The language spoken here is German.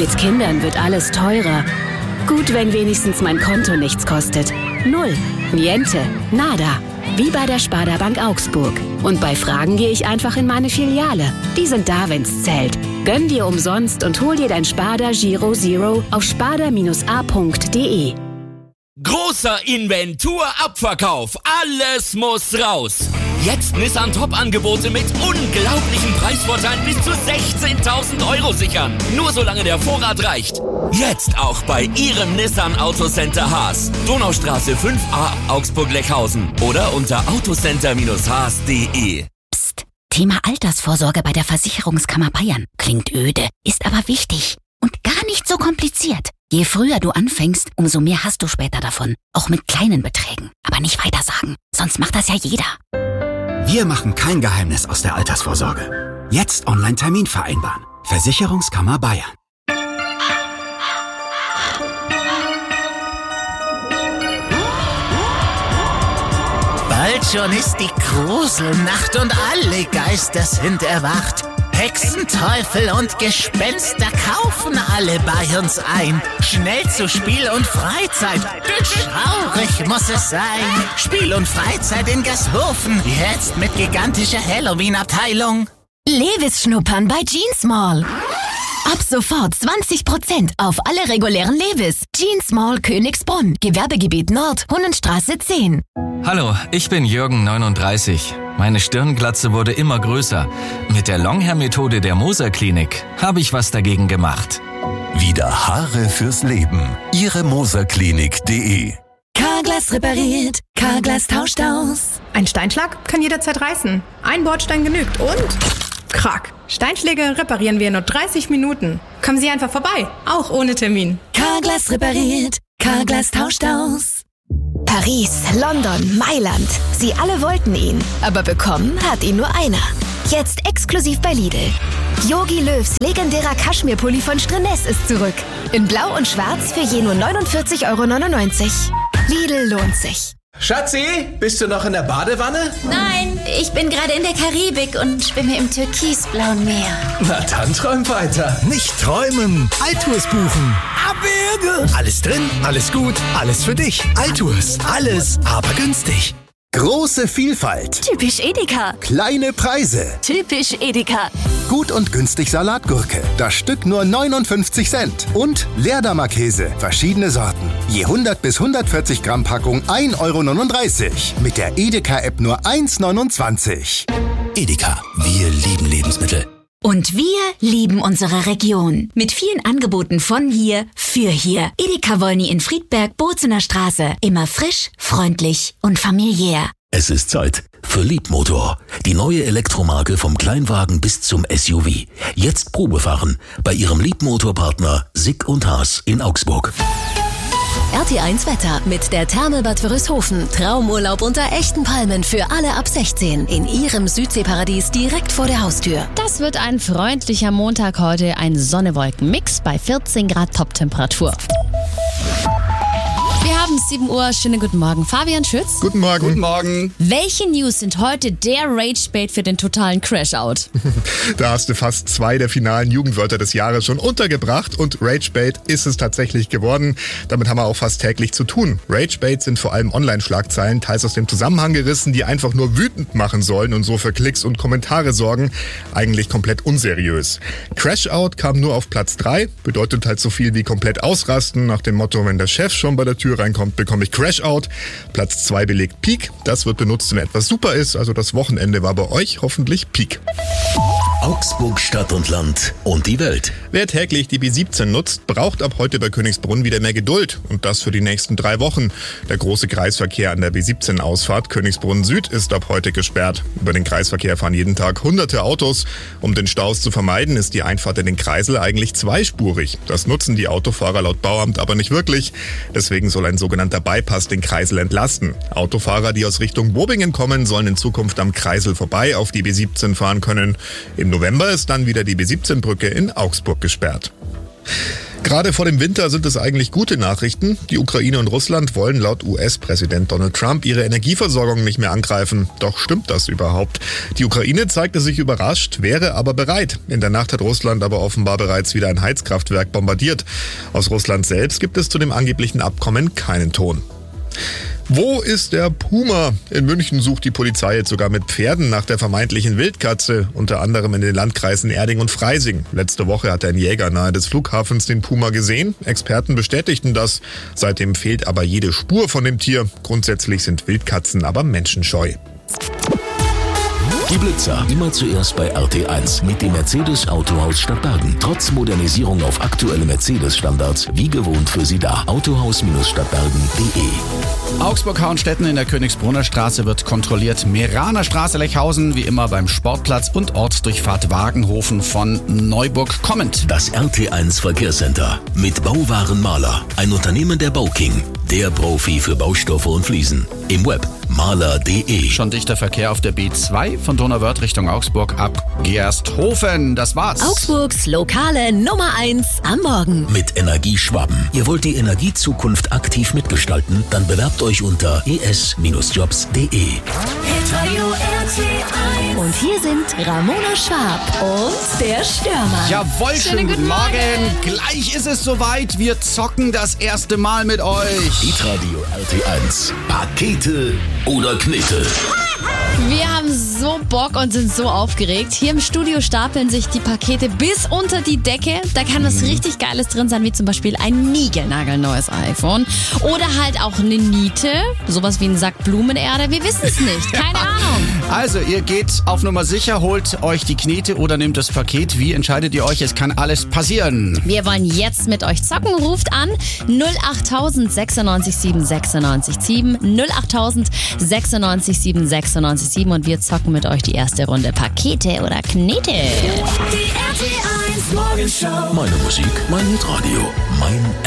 Mit Kindern wird alles teurer. Gut, wenn wenigstens mein Konto nichts kostet. Null, niente, nada. Wie bei der Sparda Bank Augsburg. Und bei Fragen gehe ich einfach in meine Filiale. Die sind da, wenn's zählt. Gönn dir umsonst und hol dir dein Sparda Giro Zero auf sparda-a.de. Großer Inventurabverkauf. Alles muss raus. Jetzt Nissan Top-Angebote mit unglaublichen Preisvorteilen bis zu 16.000 € sichern. Nur solange der Vorrat reicht. Jetzt auch bei Ihrem Nissan Autocenter Haas. Donaustraße 5a Augsburg-Leckhausen oder unter autocenter-haas.de. Psst. Thema Altersvorsorge bei der Versicherungskammer Bayern. Klingt öde, ist aber wichtig. Und gar nicht so kompliziert. Je früher du anfängst, umso mehr hast du später davon. Auch mit kleinen Beträgen. Aber nicht weitersagen, sonst macht das ja jeder. Wir machen kein Geheimnis aus der Altersvorsorge. Jetzt Online-Termin vereinbaren. Versicherungskammer Bayern. Bald schon ist die Gruselnacht und alle Geister sind erwacht. Hexen, Teufel und Gespenster kaufen alle bei uns ein. Schnell zu Spiel und Freizeit, denn schaurig muss es sein. Spiel und Freizeit in Gashofen, jetzt mit gigantischer Halloween-Abteilung. Levis schnuppern bei Jeans Mall. Ab sofort 20% auf alle regulären Levis. Jeans Mall Königsbrunn, Gewerbegebiet Nord, Hunnenstraße 10. Hallo, ich bin Jürgen, 39. Meine Stirnglatze wurde immer größer. Mit der Longhair-Methode der Moser Klinik habe ich was dagegen gemacht. Wieder Haare fürs Leben. Ihre moserklinik.de. Carglass repariert, Carglass tauscht aus. Ein Steinschlag kann jederzeit reißen. Ein Bordstein genügt und... Krack. Steinschläge reparieren wir in nur 30 Minuten. Kommen Sie einfach vorbei, auch ohne Termin. Carglass repariert, Carglass tauscht aus. Paris, London, Mailand. Sie alle wollten ihn, aber bekommen hat ihn nur einer. Jetzt exklusiv bei Lidl. Jogi Löws legendärer Kaschmirpulli von Strenes ist zurück. In Blau und Schwarz für je nur 49,99 €. Lidl lohnt sich. Schatzi, bist du noch in der Badewanne? Nein, ich bin gerade in der Karibik und schwimme im türkisblauen Meer. Na dann träum weiter. Nicht träumen, Altours buchen. Abwürge. Alles drin, alles gut, alles für dich. Altours, alles, aber günstig. Große Vielfalt. Typisch Edeka. Kleine Preise. Typisch Edeka. Gut und günstig Salatgurke. Das Stück nur 59 Cent. Und Leerdammer-Käse. Verschiedene Sorten. Je 100 bis 140 Gramm Packung 1,39 €. Mit der Edeka-App nur 1,29 €. Edeka, wir lieben Lebensmittel. Und wir lieben unsere Region. Mit vielen Angeboten von hier, für hier. Edeka Wolny in Friedberg, Bozener Straße. Immer frisch, freundlich und familiär. Es ist Zeit für Liebmotor. Die neue Elektromarke vom Kleinwagen bis zum SUV. Jetzt Probefahren bei Ihrem Liebmotorpartner Sick und Haas in Augsburg. RT1 Wetter mit der Therme Bad Wörishofen. Traumurlaub unter echten Palmen für alle ab 16. In Ihrem Südseeparadies direkt vor der Haustür. Das wird ein freundlicher Montag heute. Ein Sonne-Wolken-Mix bei 14 Grad Toptemperatur. Wir haben 7 Uhr. Schönen guten Morgen. Fabian Schütz. Guten Morgen. Guten Morgen. Welche News sind heute der Rage-Bait für den totalen Crash-Out? Da hast du fast 2 der finalen Jugendwörter des Jahres schon untergebracht und Rage-Bait ist es tatsächlich geworden. Damit haben wir auch fast täglich zu tun. Rage-Bait sind vor allem Online-Schlagzeilen, teils aus dem Zusammenhang gerissen, die einfach nur wütend machen sollen und so für Klicks und Kommentare sorgen. Eigentlich komplett unseriös. Crash-Out kam nur auf Platz 3, bedeutet halt so viel wie komplett ausrasten, nach dem Motto, wenn der Chef schon bei der Tür reinkommt, bekomme ich Crash-Out. Platz 2 belegt Peak. Das wird benutzt, wenn etwas super ist. Also das Wochenende war bei euch hoffentlich Peak. Augsburg, Stadt und Land und die Welt. Wer täglich die B17 nutzt, braucht ab heute bei Königsbrunn wieder mehr Geduld. Und das für die nächsten 3 Wochen. Der große Kreisverkehr an der B17-Ausfahrt Königsbrunn Süd ist ab heute gesperrt. Über den Kreisverkehr fahren jeden Tag hunderte Autos. Um den Staus zu vermeiden, ist die Einfahrt in den Kreisel eigentlich zweispurig. Das nutzen die Autofahrer laut Bauamt aber nicht wirklich. Deswegen soll ein sogenannter Bypass den Kreisel entlasten. Autofahrer, die aus Richtung Bobingen kommen, sollen in Zukunft am Kreisel vorbei auf die B17 fahren können. Im November ist dann wieder die B17-Brücke in Augsburg gesperrt. Gerade vor dem Winter sind es eigentlich gute Nachrichten. Die Ukraine und Russland wollen laut US-Präsident Donald Trump ihre Energieversorgung nicht mehr angreifen. Doch stimmt das überhaupt? Die Ukraine zeigte sich überrascht, wäre aber bereit. In der Nacht hat Russland aber offenbar bereits wieder ein Heizkraftwerk bombardiert. Aus Russland selbst gibt es zu dem angeblichen Abkommen keinen Ton. Wo ist der Puma? In München sucht die Polizei jetzt sogar mit Pferden nach der vermeintlichen Wildkatze, unter anderem in den Landkreisen Erding und Freising. Letzte Woche hat ein Jäger nahe des Flughafens den Puma gesehen. Experten bestätigten das. Seitdem fehlt aber jede Spur von dem Tier. Grundsätzlich sind Wildkatzen aber menschenscheu. Die Blitzer immer zuerst bei RT1 mit dem Mercedes Autohaus Stadtbergen. Trotz Modernisierung auf aktuelle Mercedes-Standards, wie gewohnt für Sie da. Autohaus-Stadtbergen.de. Augsburg-Hauenstetten in der Königsbrunner Straße wird kontrolliert. Meraner Straße Lechhausen, wie immer beim Sportplatz und Ortsdurchfahrt Wagenhofen von Neuburg kommend. Das RT1 Verkehrscenter mit Bauwaren Maler, ein Unternehmen der Bauking. Der Profi für Baustoffe und Fliesen. Im Web maler.de. Schon dichter Verkehr auf der B2 von Donauwörth Richtung Augsburg ab Gersthofen. Das war's. Augsburgs lokale Nummer 1 am Morgen. Mit Energieschwaben. Ihr wollt die Energiezukunft aktiv mitgestalten? Dann bewerbt euch unter es-jobs.de. Und hier sind Ramona Schwab und der Stürmer. Jawohl, schönen guten Morgen. Gleich ist es soweit. Wir zocken das erste Mal mit euch. Hitradio RT1. Pakete oder Knete? Wir haben so Bock und sind so aufgeregt. Hier im Studio stapeln sich die Pakete bis unter die Decke. Da kann was richtig Geiles drin sein, wie zum Beispiel ein niegelnagelneues iPhone. Oder halt auch eine Niete, sowas wie ein Sack Blumenerde. Wir wissen es nicht, keine Ahnung. Also, ihr geht auf Nummer sicher, holt euch die Knete oder nehmt das Paket. Wie entscheidet ihr euch? Es kann alles passieren. Wir wollen jetzt mit euch zocken. Ruft an 08000 96 7 96 7 08000 96 7 96 7 und wir zocken mit euch die erste Runde Pakete oder Knete. Die RT1 Morgenshow. Meine Musik, mein Hitradio, mein